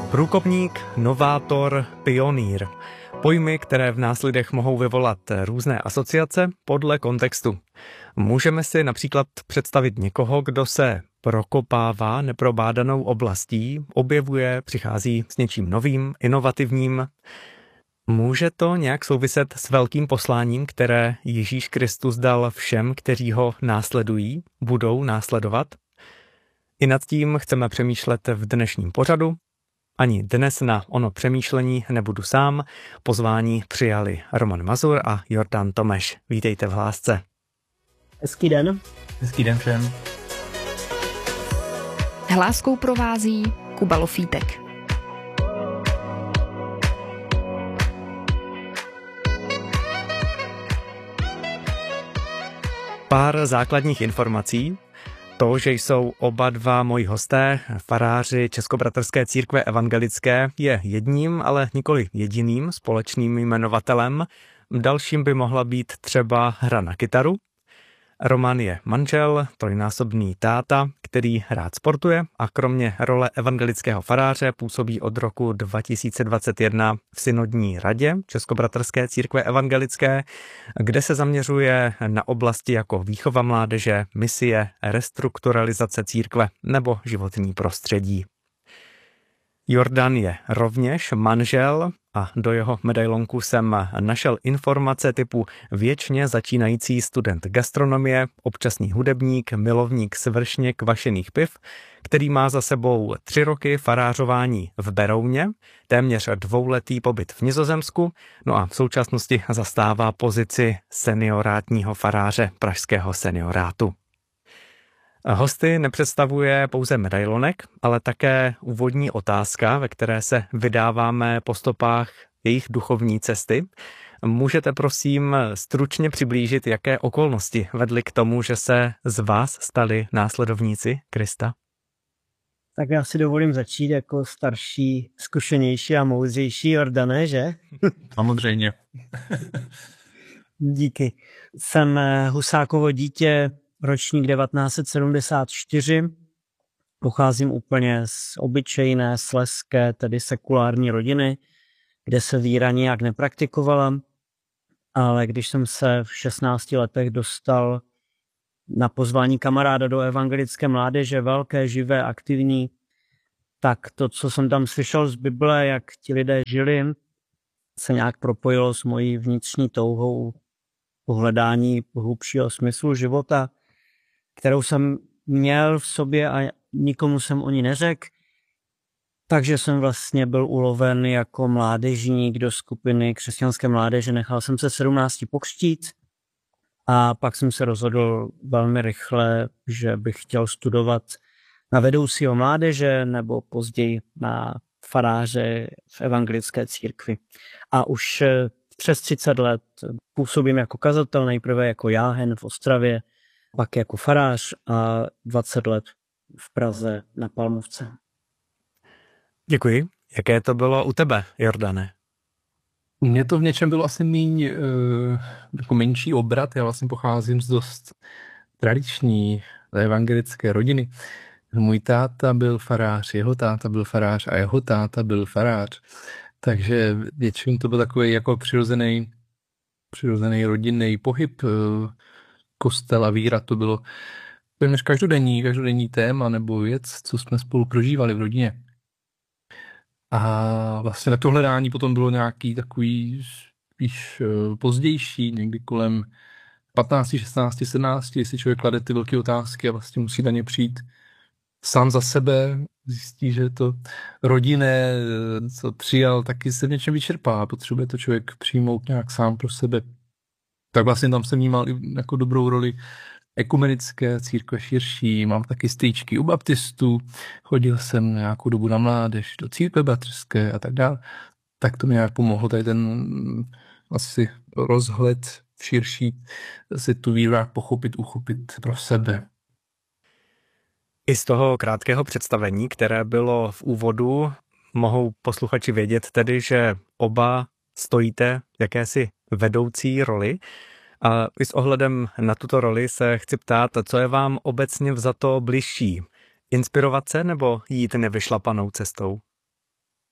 Průkopník, novátor, pionýr. Pojmy, které v následech mohou vyvolat různé asociace podle kontextu. Můžeme si například představit někoho, kdo se prokopává neprobádanou oblastí, objevuje, přichází s něčím novým, inovativním. Může to nějak souviset s velkým posláním, které Ježíš Kristus dal všem, kteří ho následují, budou následovat? I nad tím chceme přemýšlet v dnešním pořadu. Ani dnes na ono přemýšlení nebudu sám. Pozvání přijali Roman Mazur a Jordan Tomeš. Vítejte v Hlásce. Hezký den. Hezký den všem. Hláskou provází Kuba Lofítek. Pár základních informací. To, že jsou oba dva moji hosté, faráři Českobratrské církve evangelické, je jedním, ale nikoli jediným společným jmenovatelem. Dalším by mohla být třeba hra na kytaru. Roman je manžel, trojnásobný táta, který rád sportuje a kromě role evangelického faráře působí od roku 2021 v synodní radě Českobratrské církve evangelické, kde se zaměřuje na oblasti jako výchova mládeže, misie, restrukturalizace církve nebo životní prostředí. Jordan je rovněž manžel a do jeho medailonku jsem našel informace typu věčně začínající student gastronomie, občasný hudebník, milovník svršně kvašených piv, který má za sebou 3 roky farářování v Berouně, téměř 2letý pobyt v Nizozemsku, no a v současnosti zastává pozici seniorátního faráře pražského seniorátu. Hosty nepředstavuje pouze medailonek, ale také úvodní otázka, ve které se vydáváme po stopách jejich duchovní cesty. Můžete prosím stručně přiblížit, jaké okolnosti vedly k tomu, že se z vás stali následovníci Krista? Tak já si dovolím začít jako starší, zkušenější a moudřejší Jordane, že? Samozřejmě. Díky. Jsem Husákovo dítě, ročník 1974. Pocházím úplně z obyčejné slezské, tedy sekulární rodiny, kde se víra nijak nepraktikovala, ale když jsem se v 16 letech dostal na pozvání kamaráda do evangelické mládeže, velké, živé, aktivní, tak to, co jsem tam slyšel z Bible, jak ti lidé žili, se nějak propojilo s mojí vnitřní touhou po hledání hlubšího smyslu života, kterou jsem měl v sobě a nikomu jsem o ní neřekl. Takže jsem vlastně byl uloven jako mládežník do skupiny křesťanské mládeže. Nechal jsem se 17 pokřtít a pak jsem se rozhodl velmi rychle, že bych chtěl studovat na vedoucího mládeže nebo později na faráře v evangelické církvi. A už přes 30 let působím jako kazatel, nejprve jako jáhen v Ostravě, pak jako farář a 20 let v Praze na Palmovce. Děkuji. Jaké to bylo u tebe, Jordane? Mně to v něčem bylo asi jako menší obrat. Já vlastně pocházím z dost tradiční evangelické rodiny. Můj táta byl farář, jeho táta byl farář a jeho táta byl farář. Takže většinou to byl takový jako přirozený rodinný pohyb. Kostel a víra, to bylo téměř každodenní téma nebo věc, co jsme spolu prožívali v rodině. A vlastně na to hledání potom bylo nějaký takový spíš pozdější, někdy kolem 15, 16, 17, kdy si člověk klade ty velké otázky a vlastně musí na ně přijít sám za sebe, zjistí, že to rodinné, co přijal, taky se v něčem vyčerpá, potřebuje to člověk přijmout nějak sám pro sebe. Tak vlastně tam jsem vnímal i jako dobrou roli ekumenické církve širší, mám taky stejčky u baptistů, chodil jsem nějakou dobu na mládež do církve bratrské a tak dále. Tak to mi nějak pomohlo tady ten asi rozhled širší, si tu víru pochopit, uchopit pro sebe. I z toho krátkého představení, které bylo v úvodu, mohou posluchači vědět tedy, že oba stojíte v jakési vedoucí roli. A i s ohledem na tuto roli se chci ptát, co je vám obecně vzato bližší? Inspirovat se nebo jít nevyšlapanou cestou?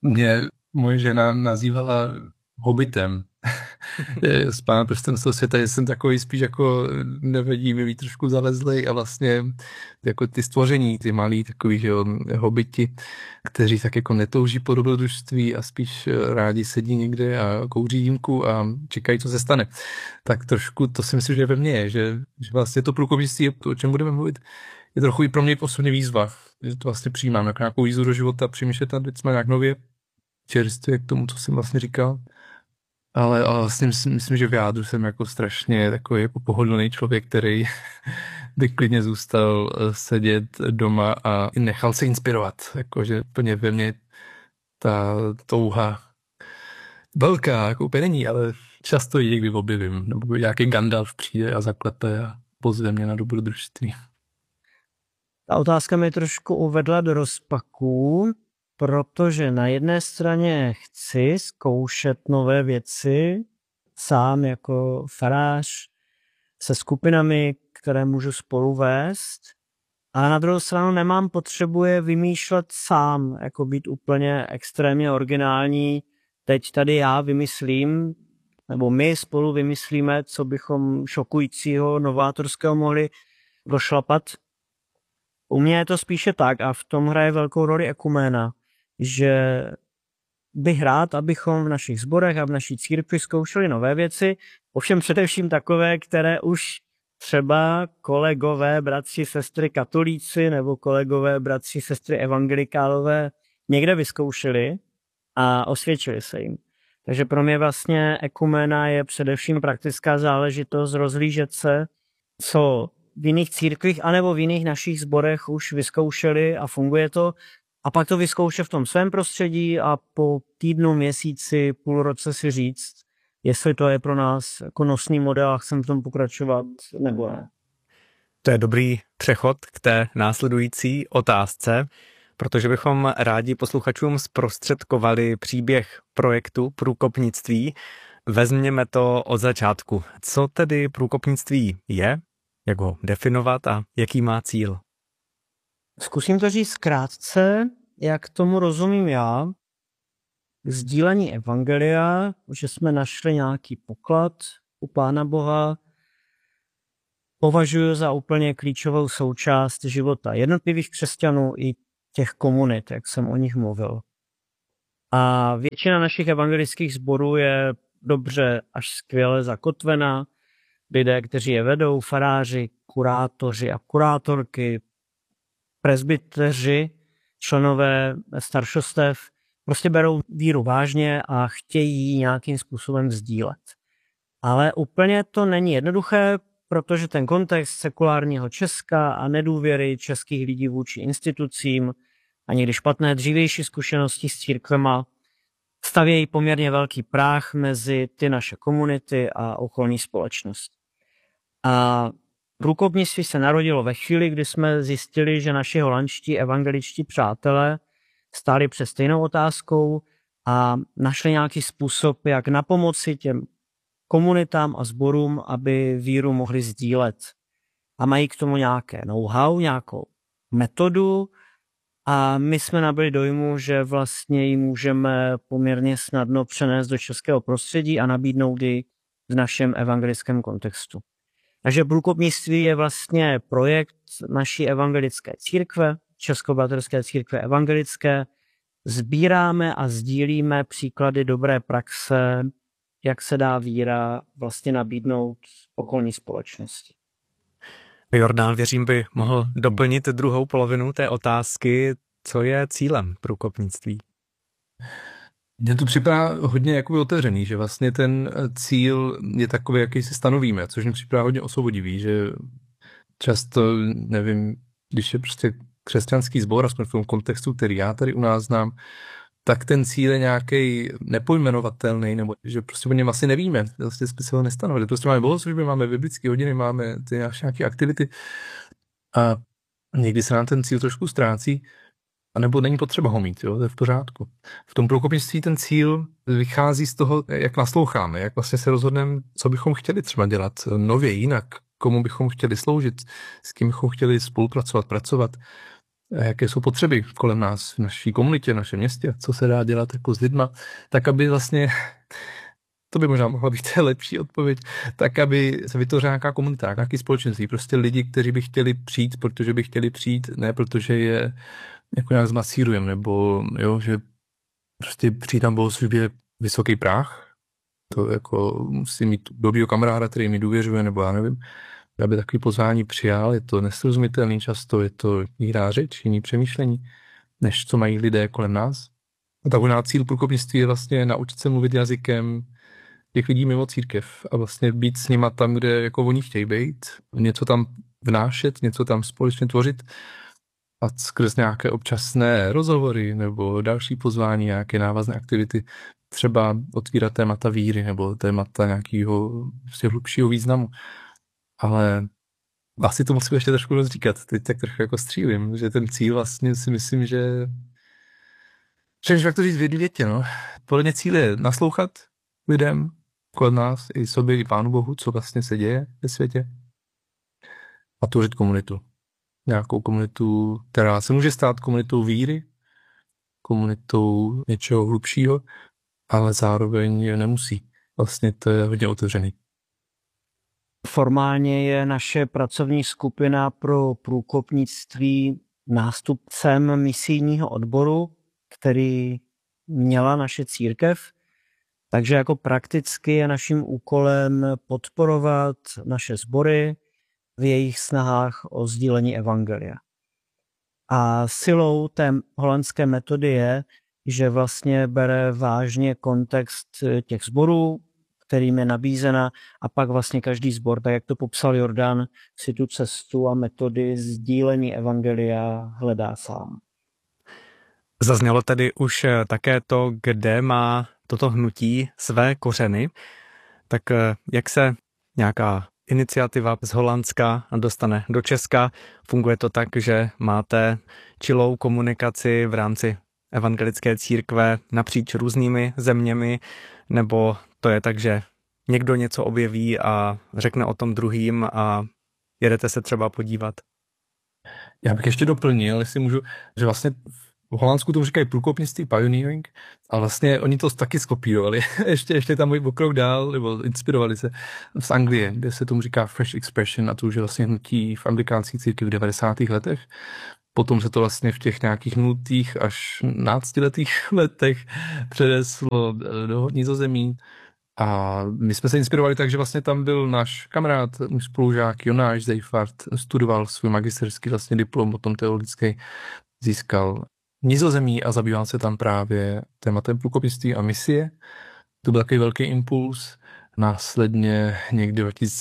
Mě moje žena nazývala hobitem z Pána prstenství světa, že jsem takový spíš jako nevedí mi být trošku zalezlej a vlastně jako ty stvoření, ty malí takový, že jo, hobiti, kteří tak jako netouží po dobrodružství a spíš rádi sedí někde a kouří dýmku a čekají, co se stane. Tak trošku to si myslím, že ve mně je, že vlastně to průkopnictví, o čem budeme mluvit, je trochu i pro mě osobně výzva, že to vlastně přijímám jako nějakou výzvu do života, přemýšlet nad věcmi nějak nově, čerstvě k tomu, co jsem vlastně říkal. Ale vlastně myslím, že v jádru jsem jako strašně takový jako pohodlný člověk, který by klidně zůstal sedět doma a nechal se inspirovat. Jakože úplně ve mně ta touha velká, jako úplně není, ale často ji někdy objevím. Nebo nějaký Gandalf přijde a zaklepe a pozve mě na dobrodružství. Ta otázka mi trošku uvedla do rozpaků, protože na jedné straně chci zkoušet nové věci sám jako farář se skupinami, které můžu spolu vést, a na druhou stranu nemám potřebu je vymýšlet sám, jako být úplně extrémně originální. Teď tady já vymyslím, nebo my spolu vymyslíme, co bychom šokujícího, novátorského mohli došlapat. U mě je to spíše tak, a v tom hraje velkou roli ekuména, že bych rád, abychom v našich sborech a v naší církvi zkoušeli nové věci, ovšem především takové, které už třeba kolegové, bratři, sestry katolíci nebo kolegové, bratři, sestry evangelikálové někde vyzkoušeli a osvědčili se jim. Takže pro mě vlastně ekumena je především praktická záležitost rozhlížet se, co v jiných církvích anebo v jiných našich sborech už vyzkoušeli a funguje to, a pak to vyzkoušet v tom svém prostředí a po týdnu, měsíci, půl roce si říct, jestli to je pro nás jako nosný model a chceme v tom pokračovat nebo ne. To je dobrý přechod k té následující otázce, protože bychom rádi posluchačům zprostředkovali příběh projektu průkopnictví. Vezměme to od začátku. Co tedy průkopnictví je, jak ho definovat a jaký má cíl? Zkusím to říct krátce, jak tomu rozumím já. Sdílení evangelia, že jsme našli nějaký poklad u Pána Boha, považuji za úplně klíčovou součást života jednotlivých křesťanů i těch komunit, jak jsem o nich mluvil. A většina našich evangelických sborů je dobře až skvěle zakotvena. Lidé, kteří je vedou, faráři, kurátoři a kurátorky, presbyteři, členové staršostev, prostě berou víru vážně a chtějí ji nějakým způsobem sdílet. Ale úplně to není jednoduché, protože ten kontext sekulárního Česka a nedůvěry českých lidí vůči institucím a někdy špatné dřívější zkušenosti s církvema stavějí poměrně velký práh mezi ty naše komunity a okolní společnost. A průkopnictví se narodilo ve chvíli, kdy jsme zjistili, že naši holandští evangeličtí přátelé stáli před stejnou otázkou a našli nějaký způsob, jak napomoci těm komunitám a sborům, aby víru mohli sdílet. A mají k tomu nějaké know-how, nějakou metodu, a my jsme nabyli dojmu, že vlastně ji můžeme poměrně snadno přenést do českého prostředí a nabídnout ji v našem evangelickém kontextu. Takže průkopnictví je vlastně projekt naší evangelické církve, Českobratrské církve evangelické. Sbíráme a sdílíme příklady dobré praxe, jak se dá víra vlastně nabídnout okolní společnosti. Jordán, věřím, by mohl doplnit druhou polovinu té otázky, co je cílem průkopnictví. Mně to připadá hodně jakoby otevřený, že vlastně ten cíl je takový, jaký si stanovíme, což mi připadá hodně osvobodivý, že často, nevím, když je prostě křesťanský sbor, aspoň v tom kontextu, který já tady u nás znám, tak ten cíl je nějaký nepojmenovatelný, nebo že prostě o něm asi nevíme, vlastně jsme se ho nestanovili. Prostě máme bohoslužby, máme biblické hodiny, máme ty nějaké aktivity a někdy se nám ten cíl trošku ztrácí, anebo není potřeba ho mít, jo, to je v pořádku. V tom průkopnictví ten cíl vychází z toho, jak nasloucháme, jak vlastně se rozhodneme, co bychom chtěli třeba dělat nově, jinak, komu bychom chtěli sloužit, s kým bychom chtěli spolupracovat, pracovat. jaké jsou potřeby kolem nás, v naší komunitě, v našem městě, co se dá dělat jako s lidma, tak aby vlastně, to by možná mohla být lepší odpověď, tak aby se vytvořila nějaká komunita, nějaký společenství, prostě lidi, kteří by chtěli přijít, protože by chtěli přijít, ne protože je jako nějak zmasírujeme, nebo jo, že prostě přijít tam bohoslužbě vysoký práh, to jako musí mít dobrýho kamaráda, který mi důvěřuje, nebo já nevím, aby takový pozvání přijal, je to nesrozumitelný často, je to jiná řeč, jiný přemýšlení, než co mají lidé kolem nás. A takový cíl průkopnictví je vlastně naučit se mluvit jazykem těch lidí mimo církev a vlastně být s nima tam, kde jako oni chtějí být, něco tam vnášet, něco tam společně tvořit a skrz nějaké občasné rozhovory nebo další pozvání, nějaké návazné aktivity, třeba otvírat témata víry nebo témata nějakého hlubšího významu. Ale asi to musím ještě trošku rozříkat. Teď tak trochu jako střílím, že ten cíl vlastně si myslím, že jak to říct v jedné větě, no. Podle mě cíl je naslouchat lidem kolem nás, i sobě, i Pánu Bohu, co vlastně se děje ve světě a tvořit komunitu. Nějakou komunitu, která se může stát komunitou víry, komunitou něčeho hlubšího, ale zároveň nemusí. Vlastně to je hodně otevřený. Formálně je naše pracovní skupina pro průkopnictví nástupcem misijního odboru, který měla naše církev. Takže jako prakticky je naším úkolem podporovat naše sbory v jejich snahách o sdílení evangelia. A silou té holandské metody je, že vlastně bere vážně kontext těch sborů, kterým je nabízena, a pak vlastně každý sbor, tak jak to popsal Jordan, si tu cestu a metody sdílení evangelia hledá sám. Zaznělo tady už také to, kde má toto hnutí své kořeny. Tak jak se nějaká iniciativa z Holandska dostane do Česka? Funguje to tak, že máte čilou komunikaci v rámci evangelické církve napříč různými zeměmi, nebo to je tak, že někdo něco objeví a řekne o tom druhým a jedete se třeba podívat? Já bych ještě doplnil, jestli můžu, že vlastně v Holandsku tomu říkají průkopnictví, pioneering, a vlastně oni to taky skopírovali. ještě tam o krok dál, nebo inspirovali se z Anglie, kde se tomu říká fresh expression, a to už je vlastně hnutí v anglikánské církvi v 90. letech. Potom se to vlastně v těch nějakých 0. až 12letých letech přeneslo do Nizozemí. A my jsme se inspirovali tak, že vlastně tam byl náš kamarád, můj spolužák Jonáš Zejfart, studoval svůj magisterský vlastně diplom, potom teologický, získal Nizozemí a zabýval se tam právě tématem průkopnictví a misie. To byl takový velký impuls. Následně někdy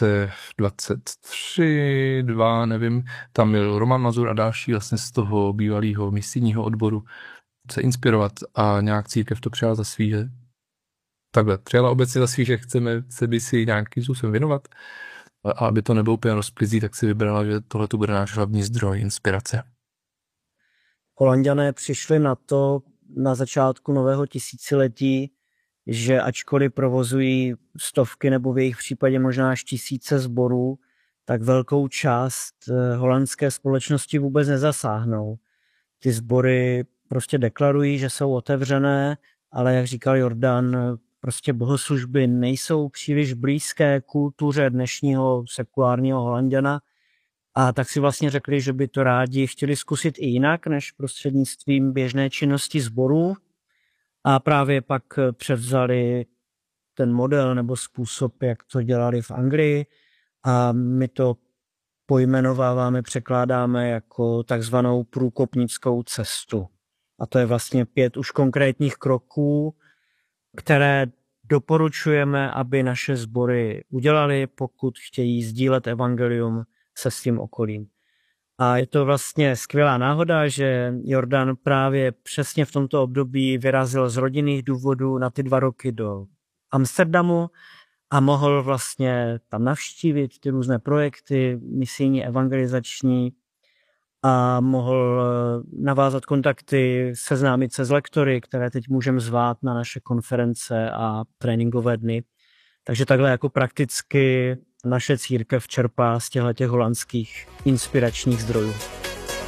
2023, 2, nevím, tam byl Roman Mazur a další vlastně z toho bývalého misijního odboru se inspirovat a nějak církev to přijala za svý, že takhle, přijala obecně za svý, že chceme se by si nějakým způsobem věnovat, a aby to nebylo úplně rozplizí, tak si vybrala, že tohle to bude náš hlavní zdroj inspirace. Holanďané přišli na to na začátku nového tisíciletí, že ačkoliv provozují stovky nebo v jejich případě možná až 1000 sborů, tak velkou část holandské společnosti vůbec nezasáhnou. Ty sbory prostě deklarují, že jsou otevřené, ale jak říkal Jordan, prostě bohoslužby nejsou příliš blízké kultuře dnešního sekulárního Holanďana, a tak si vlastně řekli, že by to rádi chtěli zkusit i jinak, než prostřednictvím běžné činnosti sborů. A právě pak převzali ten model nebo způsob, jak to dělali v Anglii. A my to pojmenováváme, překládáme jako takzvanou průkopnickou cestu. A to je vlastně 5 už konkrétních kroků, které doporučujeme, aby naše sbory udělali, pokud chtějí sdílet evangelium se svým okolím. A je to vlastně skvělá náhoda, že Jordan právě přesně v tomto období vyrazil z rodinných důvodů na ty 2 roky do Amsterdamu a mohl vlastně tam navštívit ty různé projekty misijní, evangelizační a mohl navázat kontakty, seznámit se s lektory, které teď můžeme zvát na naše konference a tréninkové dny. Takže takhle jako prakticky naše církev čerpá z těchto holandských inspiračních zdrojů.